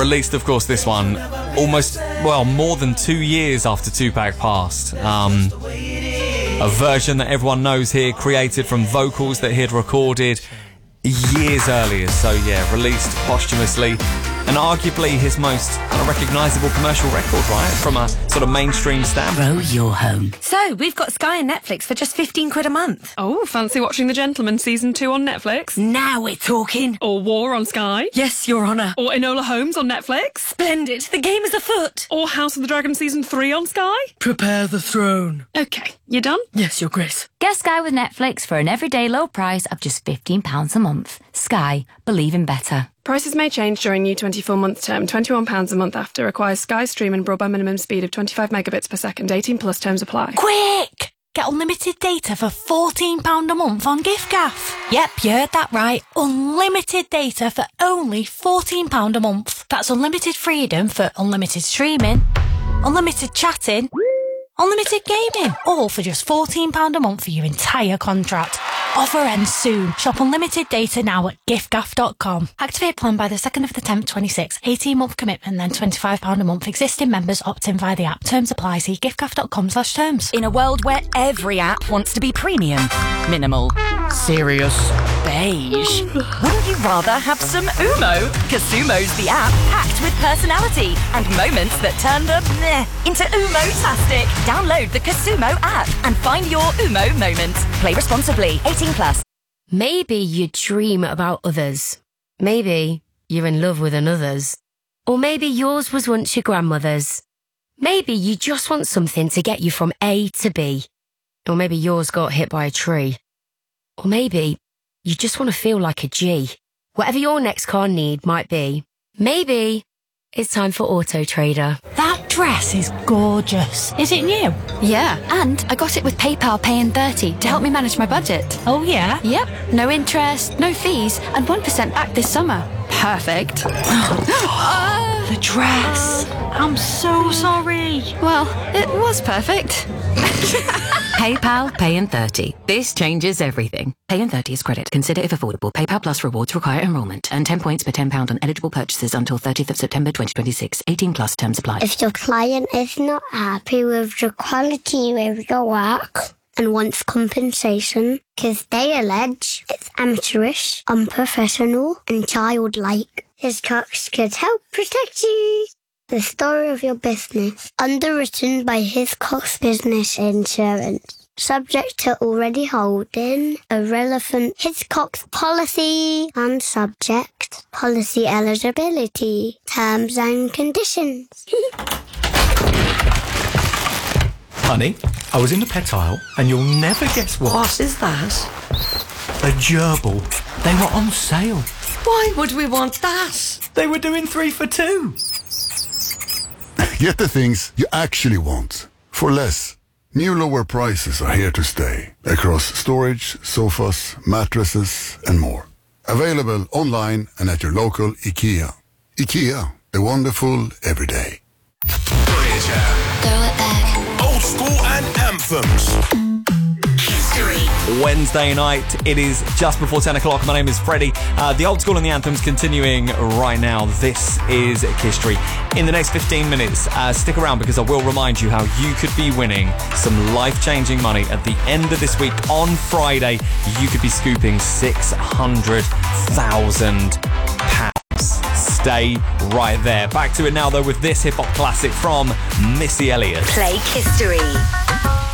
Released, of course, this one almost, more than 2 years after Tupac passed. A version that everyone knows here, created from vocals that he had recorded years earlier. So yeah, released posthumously, and arguably his most kind of recognisable commercial record, right? From a sort of mainstream stand. Grow your home. So, we've got Sky and Netflix for just 15 quid a month. Oh, fancy watching The Gentleman Season 2 on Netflix? Now we're talking. Or War on Sky? Yes, Your Honour. Or Enola Holmes on Netflix? Splendid. The game is afoot. Or House of the Dragon Season 3 on Sky? Prepare the throne. OK, you done? Yes, Your Grace. Get Sky with Netflix for an everyday low price of just £15 a month. Sky. Believe in better. Prices may change during new 24-month term. £21 a month after. Requires Sky Stream and broadband minimum speed of 25 megabits per second. 18 plus terms apply. Quick! Get unlimited data for £14 a month on giffgaff. Yep, you heard that right. Unlimited data for only £14 a month. That's unlimited freedom for unlimited streaming, unlimited chatting, unlimited gaming. All for just £14 a month for your entire contract. Offer ends soon. Shop unlimited data now at giffgaff.com. Activate plan by the 2nd of the 10th, 26. 18-month commitment, then £25 a month. Existing members opt in via the app. Terms apply. See giffgaff.com/terms. In a world where every app wants to be premium, minimal, serious, beige, wouldn't you rather have some Umo? Casumo's the app packed with personality and moments that turn the meh into Umo-tastic. Download the Casumo app and find your Umo moment. Play responsibly. 18 plus. Maybe you dream about others. Maybe you're in love with another's. Or maybe yours was once your grandmother's. Maybe you just want something to get you from A to B. Or maybe yours got hit by a tree. Or maybe you just want to feel like a G. Whatever your next car need might be, maybe it's time for Auto Trader. That dress is gorgeous. Is it new? Yeah, and I got it with PayPal Pay in 30 to help me manage my budget. Oh, yeah? Yep, no interest, no fees, and 1% back this summer. Perfect. The dress. I'm so sorry. Well, it was perfect. PayPal Pay in 30. This changes everything. Pay in 30 is credit. Consider if affordable. PayPal Plus rewards require enrolment. Earn 10 points per £10 on eligible purchases until 30th of September 2026. 18 plus terms apply. If your client is not happy with the quality of your work and wants compensation because they allege it's amateurish, unprofessional and childlike, Hiscox could help protect you. The story of your business, underwritten by Hiscox Business Insurance. Subject to already holding a relevant Hiscox policy and subject policy eligibility, terms and conditions. Honey, I was in the pet aisle and you'll never guess what. What is that? A gerbil. They were on sale. Why would we want that? They were doing 3 for 2. Get the things you actually want for less. New lower prices are here to stay across storage, sofas, mattresses and more. Available online and at your local IKEA. IKEA, the wonderful everyday. Throw it back. Old school and anthems. Wednesday night, it is just before 10 o'clock. My name is Freddie. The old school and the anthems continuing right now. This is History. In the next 15 minutes, stick around because I will remind you how you could be winning some life-changing money at the end of this week. On Friday, you could be scooping £600,000. Stay right there. Back to it now, though, with this hip-hop classic from Missy Elliott. Play History.